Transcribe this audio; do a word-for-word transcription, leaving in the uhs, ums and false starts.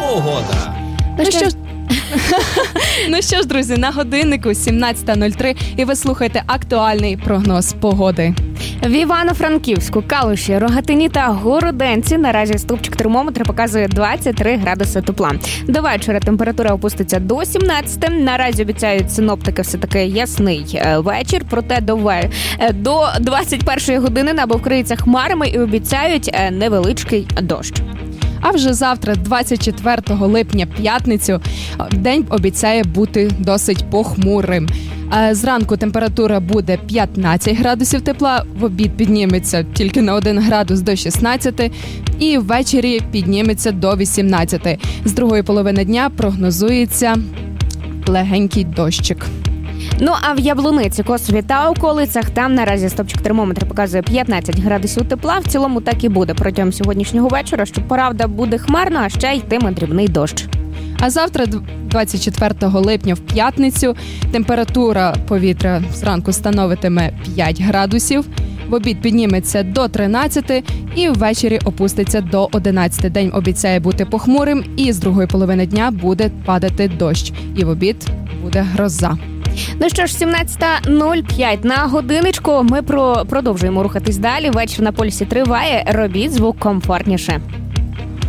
погода. Ну що ж, ну що ж, друзі, на годиннику сімнадцята нуль три і ви слухаєте актуальний прогноз погоди. В Івано-Франківську, Калуші, Рогатині та Городенці наразі стовпчик термометра показує двадцять три градуси тепла. До вечора температура опуститься до сімнадцяти. Наразі обіцяють синоптики все-таки ясний вечір, проте до, ве... до двадцять першої години небо вкриється хмарами і обіцяють невеличкий дощ. А вже завтра, двадцять четвертого липня, п'ятницю, день обіцяє бути досить похмурим. Зранку температура буде п'ятнадцять градусів тепла, в обід підніметься тільки на один градус до шістнадцяти і ввечері підніметься до вісімнадцяти. З другої половини дня прогнозується легенький дощик. Ну а в Яблуниці, Косові та околицях там наразі стопчик термометра показує п'ятнадцять градусів тепла. В цілому так і буде протягом сьогоднішнього вечора, що правда буде хмарно, а ще йтиме дрібний дощ. А завтра, двадцять четвертого липня, в п'ятницю, температура повітря зранку становитиме п'ять градусів, в обід підніметься до тринадцяти і ввечері опуститься до одинадцяти. День обіцяє бути похмурим і з другої половини дня буде падати дощ. І в обід буде гроза. Ну що ж, сімнадцята нуль п'ять на годиночку. Ми про... продовжуємо рухатись далі. Вечір на полюсі триває. Робіть звук комфортніше.